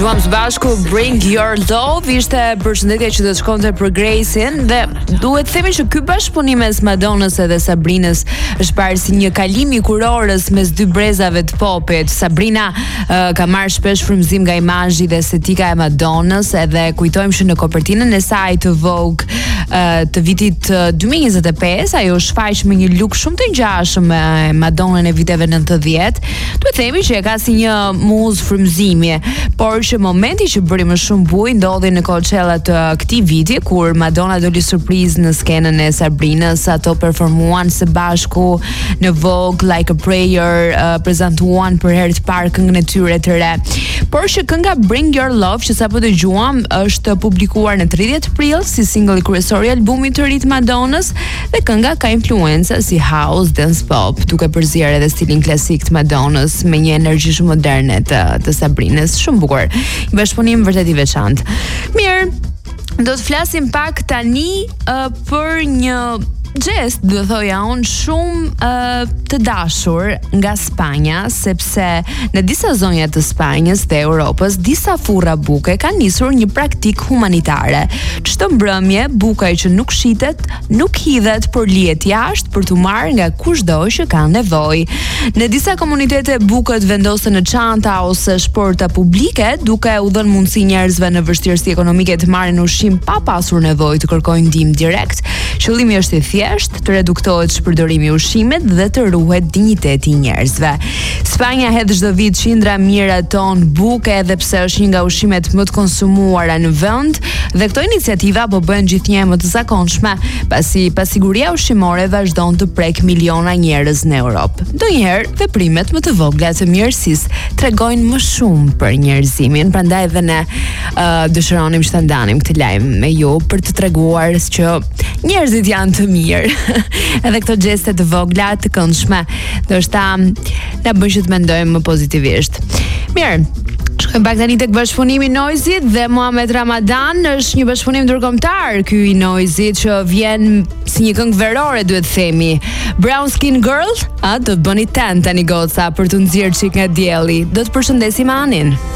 dëgjuam së bashku Bring Your Love, ishte përshëndetje që do të shkonte për Gracein dhe duhet të themi që ky bashkëpunim mes Madonnës edhe Sabrinës është parë si një kalim i kurorës mes dy brezave të popit. Sabrina ka marrë shpesh frymëzim nga imazhi dhe estetika e Madonnës, edhe kujtojmë që në kopertinën e saj të Vogue të vitit 2025 ajo shfaq me një look shumë të ngjashëm me Madonnën e viteve 90. Duhet themi që e ka si një muzë frymëzimi, por që momenti që bëri më shumë bujë ndodhi në Coachella të këtij viti, kur Madonna doli surprizë në skenën e Sabrinës. Ato performuan së bashku në Vogue Like a Prayer, prezantuan për herë të parë këngën e tyre të re. Por që kënga Bring Your Love që sapo dëgjuam është publikuar në 30 prill si single kryesor i albumit të ri të Madonnës, dhe kënga ka influenca si house, dance pop, duke përzier edhe stilin klasik të Madonnës me një energji shumë moderne të Sabrinës. Shumë bukur. Një bashkëpunim vërtet i veçantë. Mirë, do të flasim pak tani për një gest, do thoja unë, shumë të dashur nga Spanja, sepse në disa zonja të Spanjës dhe Europës, disa furra buke kanë nisur një praktik humanitare. Çdo mbrëmje, bukaj që nuk shitet, nuk hidhet, por lihet jashtë për t'u marrë nga kushdo që ka nevojë. Në disa komunitete bukët vendosen në çanta ose shporta publike, duke u dhënë mundësi njerëzve në vështirësi ekonomike të marrin ushqim pa pasur nevojë të kërkojnë ndihmë direkt. Qëllimi është i thjeshtë, të reduktohet shpërdorimi i ushqimit dhe të ruhet dinjiteti i njerëzve. Spanja hedh çdo vit qindra mijëra ton buke, edhe pse është një nga ushqimet më të konsumuara në vend, dhe këto iniciativa po bëhen gjithnjë më të zakonshme, pasi pasiguria ushqimore vazhdon të prek miliona njerëz në Europë. Ndonjëherë veprimet më të vogla të mirësisë tregojnë më shumë për njerëzimin, prandaj edhe ne dëshironim që ta ndanim këtë lajm me ju për të treguar që njerëzit janë të mirë. Edhe këto gjeste të vogla të këndshme ndoshta na bëjnë që të mendojmë më pozitivisht. Mirë, shkojmë pak tani tek bashkëpunimi i Noizit dhe Muhamet Ramadan. Është një bashkëpunim ndërkombëtar ky i Noizit që vjen si një këngë verore, duhet të themi. Brown Skin Girl, do të bëni ten tani goca për të nxjerrë çik nga dielli. Do të përshëndesim Anin.